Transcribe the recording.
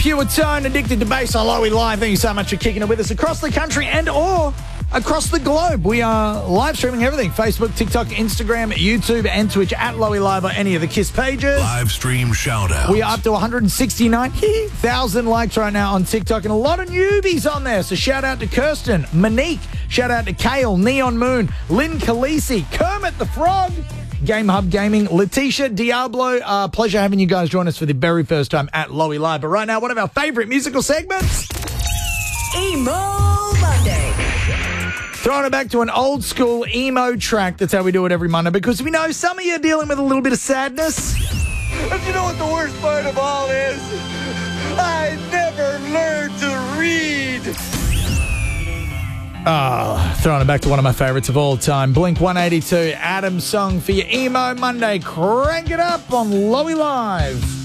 Pure Tone, Addicted to Bass on Lowy Live. Thank you so much for kicking it with us across the country and or across the globe. We are live streaming everything. Facebook, TikTok, Instagram, YouTube and Twitch at Lowy Live or any of the KISS pages. Live stream shout-outs. We are up to 169,000 likes right now on TikTok and a lot of newbies on there. So shout out to Kirsten, Monique, shout out to Kale, Neon Moon, Lynn Khaleesi, Kermit the Frog, Game Hub Gaming, Letitia, Diablo. Pleasure having you guys join us for the very first time at Lowy Live. But right now, one of our favourite musical segments. Emo Monday. Throwing it back to an old school emo track. That's how we do it every Monday because we know some of you are dealing with a little bit of sadness. But you know what the worst part of all is? I never learned to read. Throwing it back to one of my favourites of all time. Blink 182, Adam's song for your Emo Monday. Crank it up on Lowy Live.